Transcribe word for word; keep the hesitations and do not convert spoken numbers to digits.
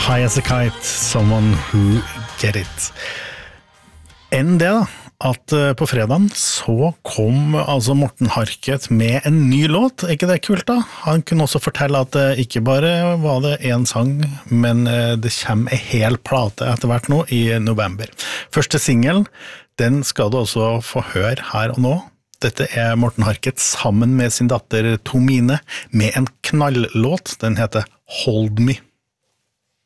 High as a kite, someone who get it. Enn det da, at på fredagen så kom altså Morten Harket med en ny låt, er ikke det kult da? Han kunne også fortelle at ikke bare var det en sang, men det kommer en hel plate etter hvert nå i november. Første singelen, den skal du også få høre her og nå. Dette er Morten Harket sammen med sin datter Tomine med en knalllåt, den heter Hold Me.